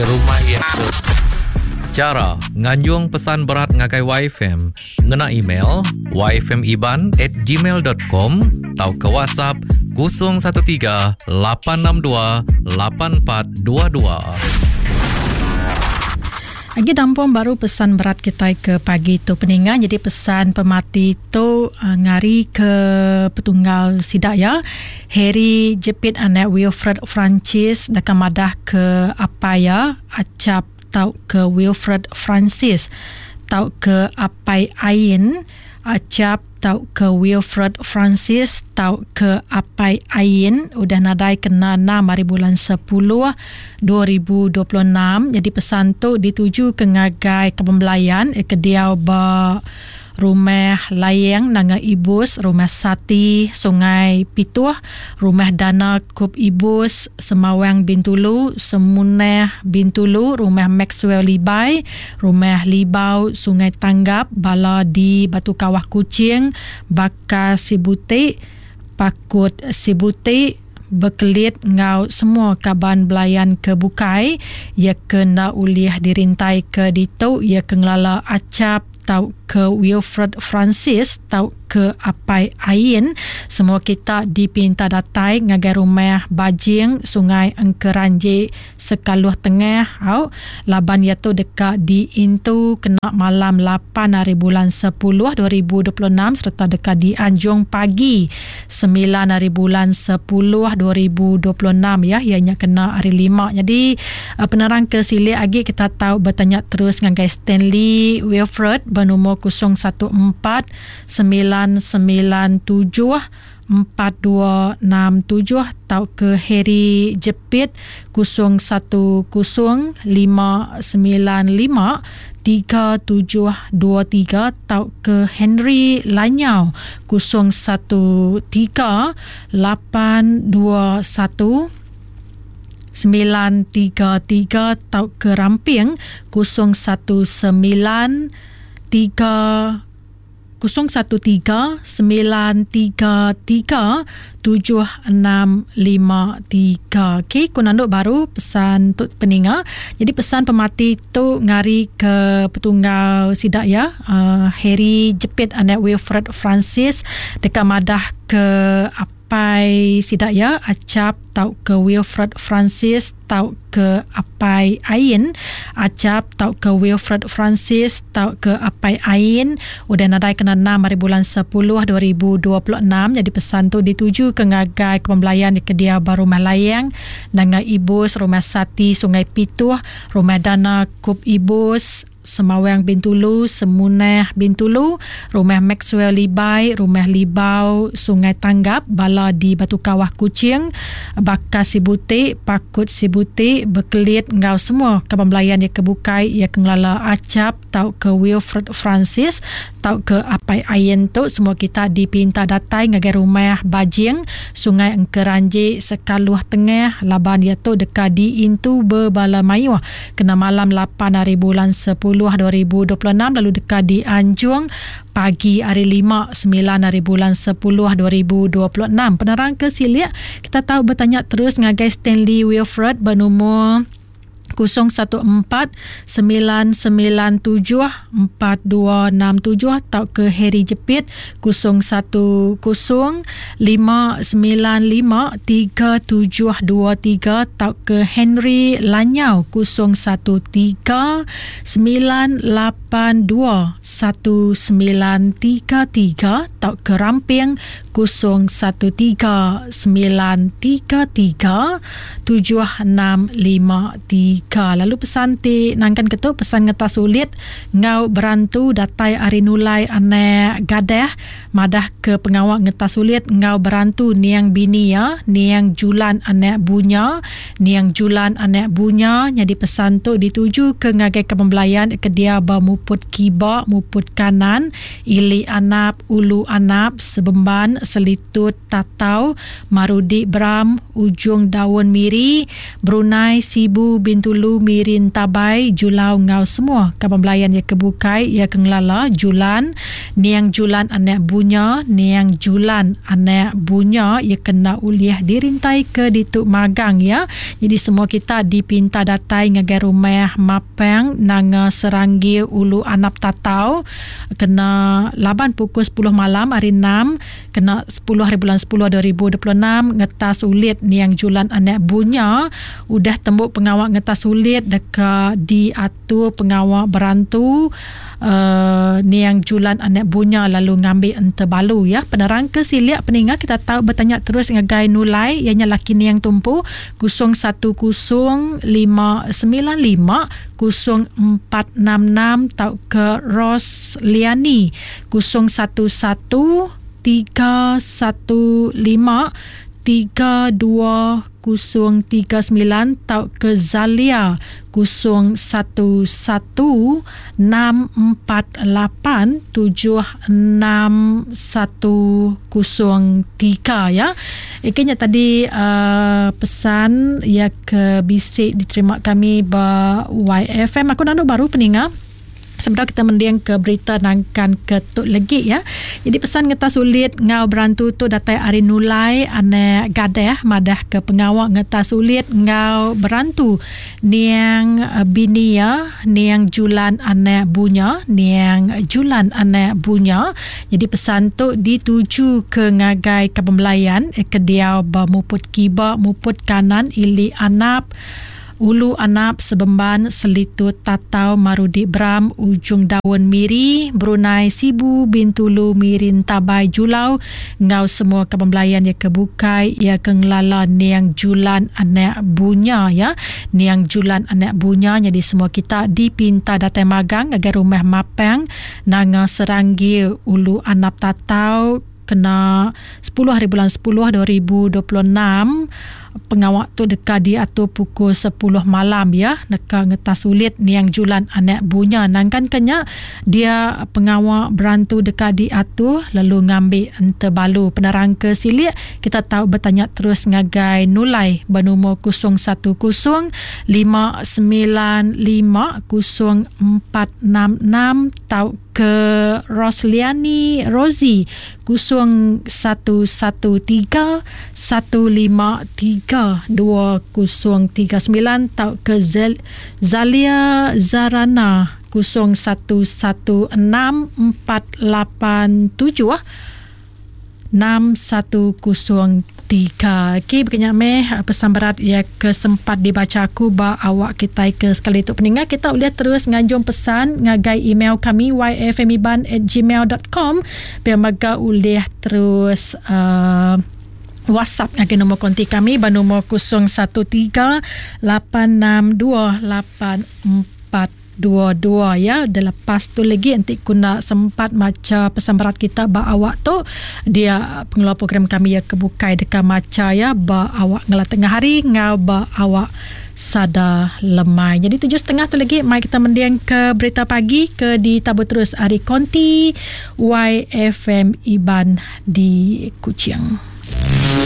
rumah yang cara nganjung pesan berat ngagai YFM ngena email yfmiban@gmail.com atau ke WhatsApp 013 862 8422. Lagi dampung baru pesan berat kita ke pagi tu peningan. Jadi pesan pemati tu ngari ke petunggal sidak ya. Harry jepit anak Wilfred Francis dekat madah ke apa ya. Acap tau ke Wilfred Francis. Tau ke apai ain. Acap tau ke Wilfred Francis, tau ke apai ain, udah nadai kena 6 hari bulan 10 2026. Jadi pesan tu dituju ke ngagai kepembelayan ke dia rumah layang nanga ibus, rumah sati sungai Pituah, rumah dana Kup Ibus Semawang Bintulu, Semuneh Bintulu, rumah Maxwell Libai, rumah Libau Sungai Tanggap, bala di Batu Kawah Kucing, Baka Sibuti, Pakut Sibuti, Bekelit ngau semua kaban belayan ke Bukai, ia kena uliah dirintai ke ditu, ia kengelala acap tau ke Wilfred Francis, tau ke apai ain. Semua kita dipinta datai ngagai rumah Bajing Sungai Engkeranje Sekaluh Tengah au laban iaitu dekat di Intu kena malam 8 hari bulan 10 2026 serta dekat di Anjung pagi 9 hari bulan 10 2026 ya, ianya kena hari 5. Jadi penerang ke sili lagi kita tahu bertanya terus ngagai Stanley Wilfred bernomor 014 997 4267 tau ke Harry Jepit 010 595 3723 tau ke Henry Lanyau 013 821 933 tau ke Ramping 013 933 7653. Okey, kunanduk baru pesan untuk peninga. Jadi pesan pemati tu ngari ke petunggal sidak ya. Harry jepit anak Wilfred Francis dekat madah ke apai sidak ya. Acap tau ke Wilfred Francis, tau ke apai ain. Acap tau ke Wilfred Francis, tau ke apai ain. Udah nadai kena 6 hari bulan 10 2026. Jadi pesan tu dituju ke ngagai kepembelayan di kedia baru rumah layang nanga ibus rumah sati Sungai Pituah, rumah dana Kup Ibus Semawang Bintulu, Semuneh Bintulu, rumah Maxwell Libai, rumah Libau Sungai Tanggap, bala di Batu Kawah Kucing, Baka Sibuti, Pakut Sibuti, Bekelit ngau semua kepembelayan dia kebukai, ia kengelala acap tau ke Wilfred Francis, tau ke apai ain tu. Semua kita dipinta datai ngagai rumah Bajing Sungai Engkeranje Sekaluh Tengah, laban dia tu dekat di Intu Bebala Mayuh kena malam 8 hari bulan 10 2026, lalu dekat di Anjung pagi hari 5 9 hari bulan 10 2026. Penerang ke silia kita tahu bertanya terus ngagai Stanley Wilfred bernomor 014 997 4267 tau ke Harry Jepit 010 595 3723 tau ke Henry Lanyau 013 982 1933 tau ke Ramping 013 933 7653. Lalu pesan ti nangkan ketuk pesan ngeta sulit ngau berantu datai ari nulai anak gadah madah ke pengawak ngeta sulit ngau berantu niang bini ya, niang julan anak bunya, niang julan anak bunya. Jadi pesan tu dituju ke ngagai kepembelayan ke dia muput kiba muput kanan ili anap ulu anap sebemban selitut tatau marudi bram ujung daun miri Brunei Sibu Bintu Bintulu Mirin Tabai Julau ngau semua kapal belayan ya kebukai ya kenglala Julan niang Julan anak bunya niang Julan anak bunya ya kena uliah dirintai ke dituk magang ya. Jadi semua kita dipinta datai ngagai rumah mapang nang Seranggi Ulu Anap Tatau kena laban pukul 10 malam hari 6 kena 10 hari bulan 10 2026 ngetas ulit niang Julan anak bunya udah tembuk pengawal ngetas ulit dekat diatur pengawal berantu niang Julan anak bunya lalu ngambil ente balu ya. Penerang ke siliak peningat kita tahu bertanya terus ngagai nulai ianya laki niang tumpu 010595 0466 tau ke Rosliani 0113153239 tau ke Zalia 011648761003 ya. Ikanya tadi pesan ya ke bisik diterima kami ba YFM. Aku nak baru peningat sebentar kita mendiang ke berita nangkan ketuk legi ya. Jadi pesan ngetas sulit ngau berantu tu datai ari nulai ane gadah madah ke pengawak ngetas sulit ngau berantu niang bini ya niang Julan ane bunya niang Julan ane bunya. Jadi pesan tu dituju ke ngagai Kapembelayan ke dia muput kiba muput kanan ili anap Ulu Anap Sebemban Selitut Tatau Marudi Bram Ujung Daun Miri Brunei Sibu Bintulu Mirin Tabai Julau ngau semua Kapembelayan ya kebukai ya kenglala niang Julan anak bunya ya niang Julan anak bunya. Jadi semua kita dipinta datai magang agar rumah mapang nang Seranggi Ulu Anap Tatau kena 10 hari bulan 10 2026 pengawak tu dekat diatur pukul 10 malam ya dekat ngetas ulit niang Julan anak bunya nangkan kenya dia pengawak berantu dekat diatur lalu ngambil ente balu. Penerang ke silik kita tahu bertanya terus ngagai nulai bernomor 0105950466 tahu ke Rosliani Rozi 0113153239 tau ke Zalia Zarana 011648761003. Okey, berkenyak pesan berat ya kesempat dibaca aku ba awak kita ke sekali tu peningat kita boleh terus nganjung pesan ngagai email kami yfmiban@gmail.com biar maga boleh terus WhatsApp ngagai nombor konti kami ba nombor 0138628422 ya. Dah lepas tu lagi nanti kuna sempat maca pesan berat kita ba awak tu dia pengelola program kami ya kebukai dekat maca ya ba awak ngala tengah hari ngau ba awak sada lemai. Jadi 7.30 tu lagi mai kita mendiang ke berita pagi ke ditabur terus Ari Konti YFM Iban di Kuching.